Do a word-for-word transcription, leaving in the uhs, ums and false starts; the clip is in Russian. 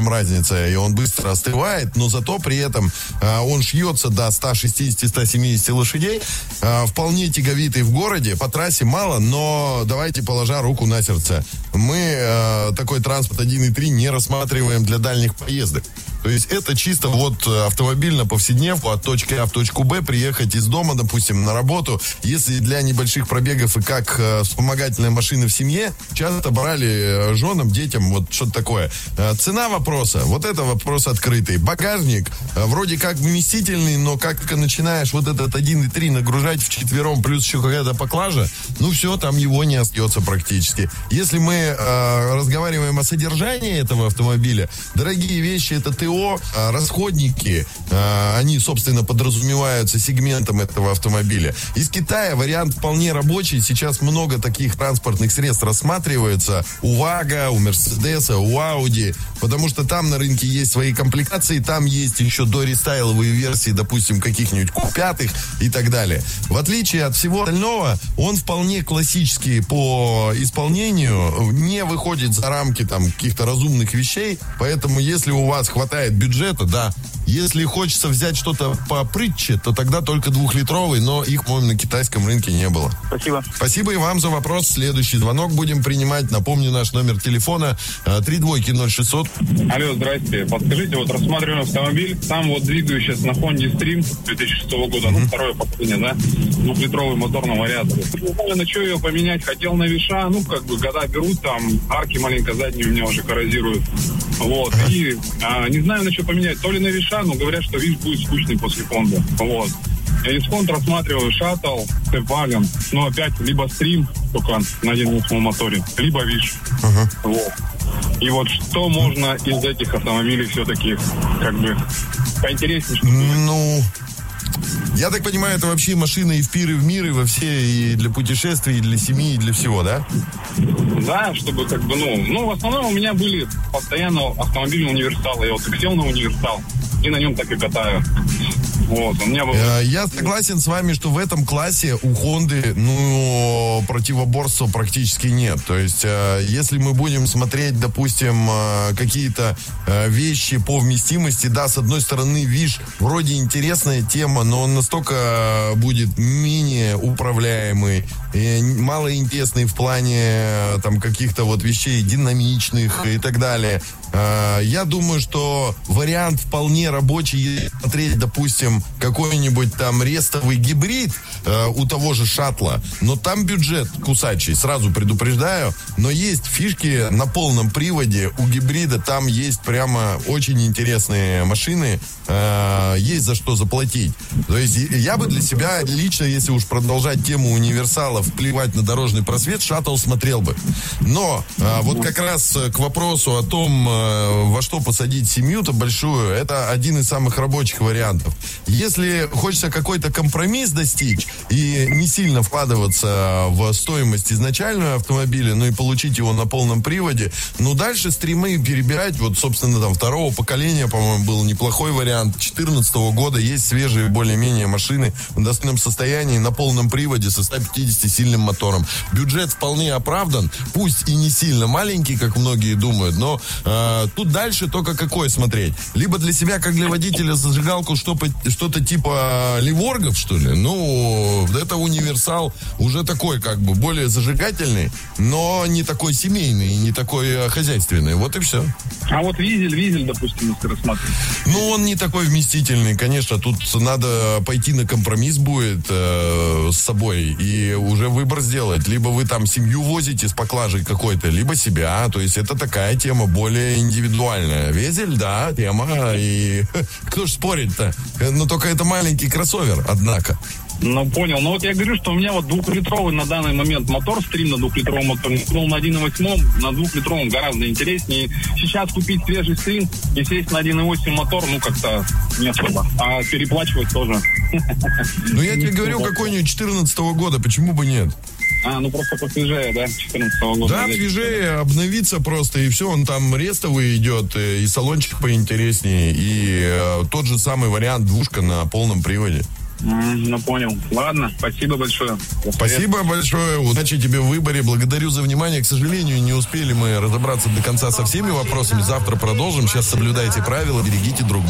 разница, и он быстро остывает, но зато при этом а, он шьется до сто шестьдесят - сто семьдесят лошадей, а, вполне тяговитый в городе, по трассе мало, но давайте, положа руку на сердце, мы а, такой транспорт один и три не рассматриваем для дальних поездок. То есть это чисто вот автомобиль на повседневку от точки А в точку Б, приехать из дома, допустим, на работу. Если для небольших пробегов и как э, вспомогательная машина в семье, часто брали э, женам, детям, вот что-то такое. Э, цена вопроса, вот это вопрос открытый. Багажник э, вроде как вместительный, но как только начинаешь вот этот один и три нагружать вчетвером, плюс еще какая-то поклажа, ну все, там его не остается практически. Если мы э, разговариваем о содержании этого автомобиля, дорогие вещи, это ТО, расходники, они, собственно, подразумеваются сегментом этого автомобиля. Из Китая вариант вполне рабочий. Сейчас много таких транспортных средств рассматривается. У ВАГа, у Мерседеса, у Ауди. Потому что там на рынке есть свои комплектации. Там есть еще дорестайловые версии, допустим, каких-нибудь Ку пять и так далее. В отличие от всего остального, он вполне классический по исполнению. Не выходит за рамки там каких-то разумных вещей. Поэтому, если у вас хватает бюджета, да. Если хочется взять что-то по притче, то тогда только двухлитровый, но их, по-моему, на китайском рынке не было. Спасибо. Спасибо и вам за вопрос. Следующий звонок будем принимать. Напомню, наш номер телефона три двойки ноль шестьсот. Алло, здрасте. Подскажите, вот рассматриваем автомобиль, там вот двигающийся на Honda Stream две тысячи шестого года, mm-hmm. ну, второе поколение, да, двухлитровый моторный вариатор. Не знаю, на что ее поменять, хотел на Виша, ну, как бы, года берут, там, арки маленько задние у меня уже коррозируют. Вот, uh-huh. и а, не знаю, на что поменять, то ли на Виша, но говорят, что Виш будет скучный после Honda. Вот. Я из Honda рассматриваю Shuttle, Stepwagon, но опять либо Stream, только на один восьмом моторе, либо Виш. Uh-huh. Вот. И вот что можно из этих автомобилей все-таки, как бы, поинтереснее, чтобы... Ну... Я так понимаю, это вообще машина и в пир, и в мир, и во все, и для путешествий, и для семьи, и для всего, да? Да, чтобы как бы, ну, ну, в основном у меня были постоянно автомобильные универсалы. Я вот сел на универсал и на нем так и катаю. Вот, у меня был... Я согласен с вами, что в этом классе у Хонды, ну, противоборства практически нет. То есть, если мы будем смотреть, допустим, какие-то вещи по вместимости, да, с одной стороны, Виш вроде интересная тема, но он настолько будет менее управляемый, малоинтересный в плане там каких-то вот вещей динамичных и так далее. Я думаю, что вариант вполне рабочий, если смотреть, допустим, какой-нибудь там рестовый гибрид э, у того же шаттла, но там бюджет кусачий, сразу предупреждаю, но есть фишки на полном приводе у гибрида, там есть прямо очень интересные машины, э, есть за что заплатить. То есть я бы для себя лично, если уж продолжать тему универсалов, плевать на дорожный просвет, шаттл смотрел бы. Но э, вот как раз к вопросу о том, э, во что посадить семью-то большую, это один из самых рабочих вариантов. Если хочется какой-то компромисс достичь и не сильно вкладываться в стоимость изначального автомобиля, ну и получить его на полном приводе, ну дальше стримы перебирать, вот, собственно, там второго поколения, по-моему, был неплохой вариант, четырнадцатого года, есть свежие более-менее машины в достойном состоянии на полном приводе со ста пятидесятисильным мотором. Бюджет вполне оправдан, пусть и не сильно маленький, как многие думают, но э, тут дальше только какой смотреть. Либо для себя, как для водителя, зажигалку, чтобы что-то типа Ливоргов, что ли. Ну, это универсал уже такой, как бы, более зажигательный, но не такой семейный и не такой хозяйственный. Вот и все. А вот Визель, Визель, допустим, если рассматривать. Ну, он не такой вместительный, конечно. Тут надо пойти на компромисс будет э, с собой и уже выбор сделать. Либо вы там семью возите с поклажей какой-то, либо себя. То есть это такая тема более индивидуальная. Визель, да, тема. И кто ж спорит-то? Но только это маленький кроссовер, однако. Ну, понял. Ну, вот я говорю, что у меня вот двухлитровый на данный момент мотор, стрим на двухлитровом моторе, на один и восемь, на двухлитровом гораздо интереснее. Сейчас купить свежий стрим и сесть на один и восемь мотор, ну, как-то не особо. А переплачивать тоже. Ну, я тебе говорю, какой-нибудь четырнадцатого года, почему бы нет? А, ну просто посвежее, да, четырнадцатого года. Да, свежее, обновиться просто, и все, он там рестовый идет, и салончик поинтереснее, и э, тот же самый вариант двушка на полном приводе. М, Ну, понял. Ладно, спасибо большое. Спасибо большое, удачи тебе в выборе, благодарю за внимание. К сожалению, не успели мы разобраться до конца со всеми вопросами. Завтра продолжим. Сейчас соблюдайте правила, берегите друг друга.